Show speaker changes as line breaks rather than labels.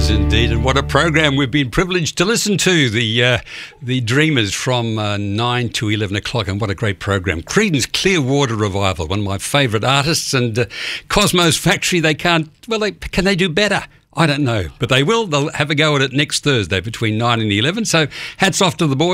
is indeed, and what a program we've been privileged to listen to. The Dreamers from 9 to 11 o'clock, and what a great program. Creedence Clearwater Revival, one of my favourite artists, and Cosmos Factory. Can they do better? I don't know, but they will. They'll have a go at it next Thursday between 9 and 11. So hats off to the boys.